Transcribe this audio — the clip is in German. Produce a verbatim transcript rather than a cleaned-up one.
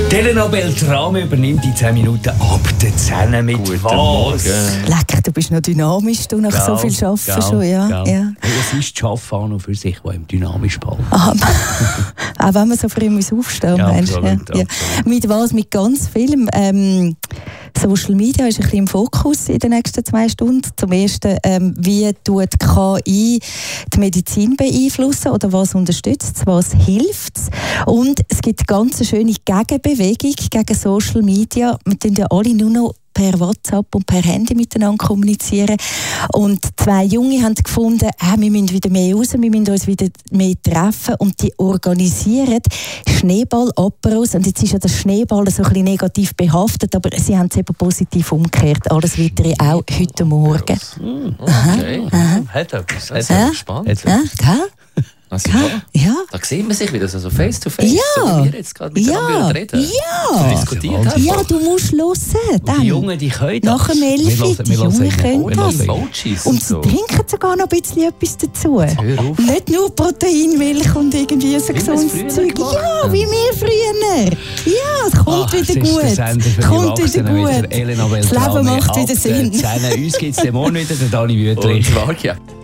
Elena Beltrame übernimmt die zehn Minuten ab der zehn mit Guten was? Morgen. Leck, du bist noch dynamisch, du nach Gell, so viel Arbeiten gell, schon, ja. gell. ja. Hey, es ist das Arbeiten auch noch für sich, das ihm dynamisch bleibt. Aha. Auch wenn man so früh muss aufstehen muss. Ja, Mensch, absolut, ja. absolut. Mit was? Mit ganz vielem. Ähm, Social Media ist ein bisschen im Fokus in den nächsten zwei Stunden. Zum Ersten, ähm, wie tut K I die Medizin beeinflussen oder was unterstützt es, was hilft es? Und es gibt eine ganz schöne Gegenbewegung gegen Social Media. Wir tun ja alle nur noch per WhatsApp und per Handy miteinander kommunizieren. Und zwei Junge haben gefunden, äh, wir müssen wieder mehr raus, wir müssen uns wieder mehr treffen. Und die organisieren Schneeball-Aperos. Und jetzt ist ja das Schneeball so ein bisschen negativ behaftet, aber sie haben es eben positiv umgekehrt. Alles Weitere auch heute Morgen. Okay. Aha. Hat etwas. Das ist Ja. spannend. Ja, gell? Also, Gell? Ja. da sieht man sich wieder so face to face, Ja. so wie wir jetzt gerade miteinander Ja. reden. Ja. Diskutiert haben. Ja, du musst hören. Die Jungen, die können das. Nach dem Elfi, Wir hören- die wir hören Jungen ihnen. können Wir das. hören ihnen. Emojis Und und sie so. trinken sogar noch ein bisschen etwas dazu. Hör auf. Nicht nur Protein, Milch und irgendwie so wir es gesundes früher Zeug. gemacht Ja, wie wir früher. Ja, es kommt Ach, wieder es ist gut. der Sender für die Kommt wieder Erwachsenen mit gut. der Elena Das Beltrame. Leben macht Ab wieder der Sinn. zehn. Uns gibt es morgen wieder, der Dani Wüttrich. Und Claudia.